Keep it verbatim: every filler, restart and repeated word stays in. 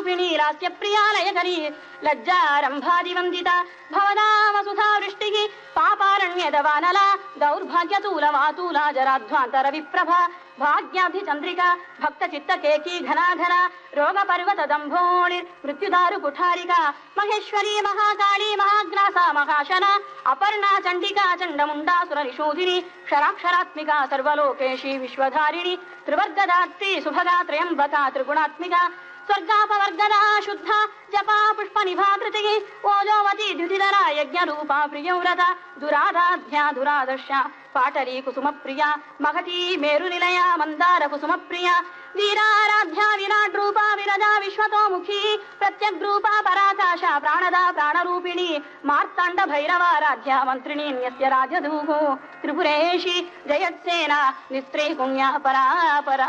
रूपिणी लास्य प्रियालयकरी लज्जारम्भादिवन्दिता भवदामसुधा वृष्टिः पापारण्यदवानला दौर्भाग्यतूलमातूला जराध्वान्तर विप्रभा भाग्याभिचन्द्रिका भक्तचित्तकेकी घनाधरा रोगपर्वतदम्भोणि मृत्युदारु कुठारिका महेश्वरी महाकाली महाग्रासा महाशना अपर्णा चण्डिका चण्डमुण्डासुरनिशोधिनी क्षराक्षरात्मिका सर्वलोकेशी विश्वधारिणी त्रिवर्गदात्री सुभगा त्रयम्बका त्रिगुणात्मिका स्वर्गापवर्गदा शुद्धा जपा पुष्पनिभा धृतिः ओजोवती द्युतिधरा यज्ञरूपा प्रियव्रता दुराधाध्या दुरादर्शा पाटली कुसुमप्रिया महती मेरुनिलया मन्दार कुसुमप्रिया वीराराध्या विराट रूपा विरजा विश्वतोमुखी प्रत्यग्रूपा पराकाशा प्राणदा प्राणरूपिणी मार्ताण्ड भैरवाराध्या मन्त्रिणी न्यस्य राजधूः त्रिपुरेशी जयत्सेना निस्त्री पुण्या परापरा।